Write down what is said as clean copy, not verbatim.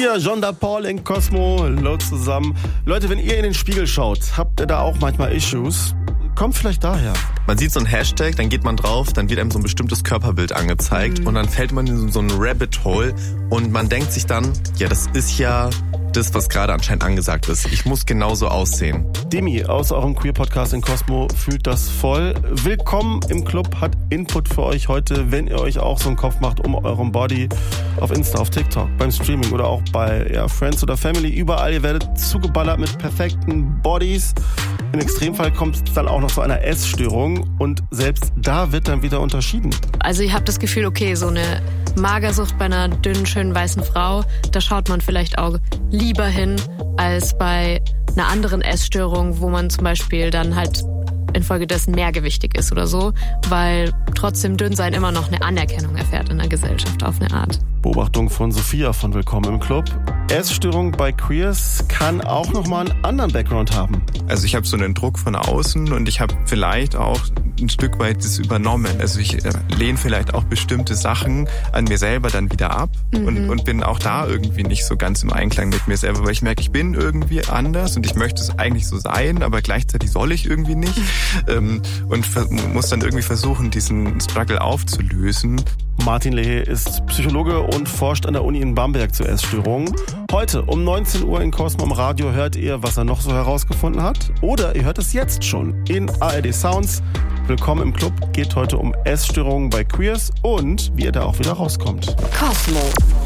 Sophia, Jean-Paul in Cosmo, hallo zusammen. Leute, wenn ihr in den Spiegel schaut, habt ihr da auch manchmal Issues? Kommt vielleicht daher. Man sieht so einen Hashtag, dann geht man drauf, dann wird einem so ein bestimmtes Körperbild angezeigt und dann fällt man in so einen Rabbit Hole und man denkt sich dann, ja, das ist ja das, was gerade anscheinend angesagt ist. Ich muss genauso aussehen. Demi aus eurem Queer-Podcast in Cosmo fühlt das voll. Willkommen im Club, hat Input für euch heute, wenn ihr euch auch so einen Kopf macht um euren Body auf Insta, auf TikTok, beim Streaming oder auch bei Friends oder Family. Überall, ihr werdet zugeballert mit perfekten Bodies. Im Extremfall kommt es dann auch noch zu einer Essstörung und selbst da wird dann wieder unterschieden. Also ich habe das Gefühl, okay, so eine Magersucht bei einer dünnen, schönen, weißen Frau, da schaut man vielleicht auch lieber hin als bei einer anderen Essstörung, wo man zum Beispiel dann halt infolgedessen mehrgewichtig ist oder so, weil trotzdem Dünnsein immer noch eine Anerkennung erfährt in der Gesellschaft auf eine Art. Beobachtung von Sophia von Willkommen im Club. Essstörung bei Queers kann auch nochmal einen anderen Background haben. Also ich habe so einen Druck von außen und ich habe vielleicht auch ein Stück weit das übernommen. Also ich lehne vielleicht auch bestimmte Sachen an mir selber dann wieder ab und bin auch da irgendwie nicht so ganz im Einklang mit mir selber, weil ich merke, ich bin irgendwie anders und ich möchte es eigentlich so sein, aber gleichzeitig soll ich irgendwie nicht und muss dann irgendwie versuchen, diesen Struggle aufzulösen. Martin Lehe ist Psychologe und forscht an der Uni in Bamberg zu Essstörungen. Heute um 19 Uhr in Cosmo im Radio hört ihr, was er noch so herausgefunden hat. Oder ihr hört es jetzt schon in ARD Sounds. Willkommen im Club geht heute um Essstörungen bei Queers und wie ihr da auch wieder rauskommt. Cosmo.